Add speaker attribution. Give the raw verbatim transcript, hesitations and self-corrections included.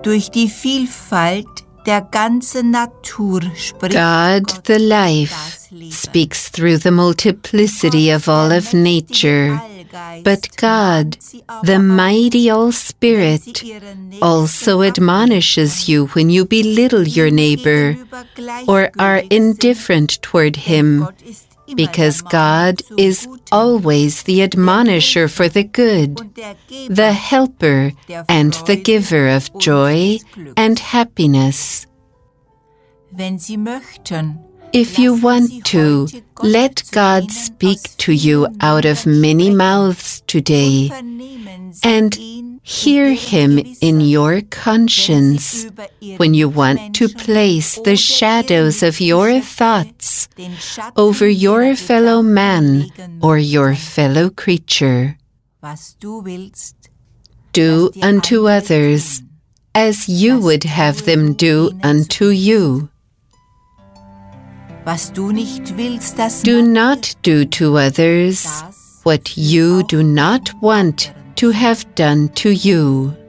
Speaker 1: Durch die Vielfalt der ganzen Natur spricht
Speaker 2: God, the life, speaks through the multiplicity of all of nature. But God, the mighty All-Spirit, also admonishes you when you belittle your neighbor or are indifferent toward him, because God is always the admonisher for the good, the helper and the giver of joy and happiness. If you want to, let God speak to you out of many mouths today, and hear Him in your conscience when you want to place the shadows of your thoughts over your fellow man or your fellow creature. Do unto others as you would have them do unto you. Do not do to others what you do not want to have done to you.